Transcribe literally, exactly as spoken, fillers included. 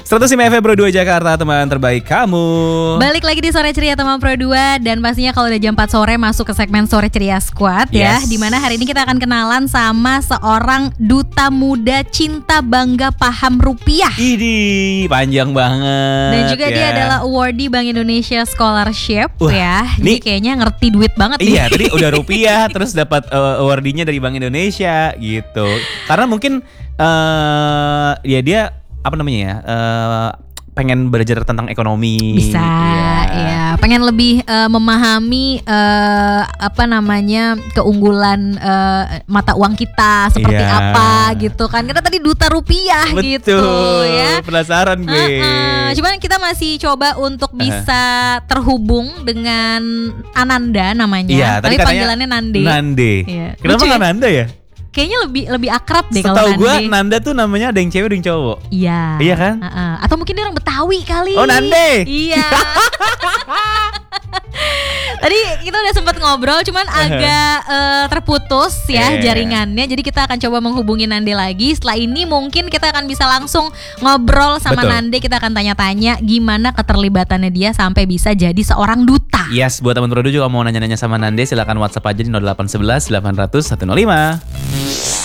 seratus lima F M Pro dua Jakarta, teman terbaik kamu. Balik lagi di Sore Ceria teman Pro dua. Dan pastinya kalau udah jam empat sore masuk ke segmen Sore Ceria Squad ya. Yes. Dimana hari ini kita akan kenalan sama seorang duta muda cinta bangga paham rupiah. Ini panjang banget. Dan juga ya. dia adalah awardee Bank Indonesia Scholarship. Wah, ya. Jadi nih- kayaknya ngerti duit banget nih. Iya, tadi udah rupiah terus dapat uh, awardee-nya dari Bank Indonesia gitu. Karena mungkin uh, ya dia apa namanya ya? Uh, pengen belajar tentang ekonomi. Bisa, ya. Pengen lebih uh, memahami uh, apa namanya keunggulan uh, mata uang kita seperti Iya. apa gitu kan. Karena tadi duta rupiah Betul. gitu ya. Penasaran gue. Uh-uh. Cuman kita masih coba untuk bisa terhubung dengan Ananda namanya. Iya, tadi Tapi katanya panggilannya Nande. Nande. Iya. Kenapa Lucu nggak ya? Nanda ya? Kayaknya lebih lebih akrab deh kalau Setahu gue Nande. Nanda tuh namanya ada yang cewek ada yang cowok. Iya. Iya kan? Uh-uh. Atau mungkin dia orang Betawi kali. Oh, Nande. Iya. Tadi kita udah sempat ngobrol, cuman agak uh, terputus ya Eh. jaringannya. Jadi kita akan coba menghubungi Nande lagi. Setelah ini mungkin kita akan bisa langsung ngobrol sama Betul. Nande. Kita akan tanya-tanya gimana keterlibatannya dia sampai bisa jadi seorang duta. Yes, buat teman Pro dua juga mau nanya-nanya sama Nande silakan WhatsApp aja di nol delapan satu satu delapan nol nol satu nol lima.